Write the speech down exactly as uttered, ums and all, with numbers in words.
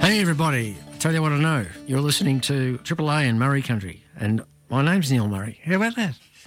Hey everybody, I tell you what I know. You're listening to Triple A in Murray Country, and my name's Neil Murray. How about that?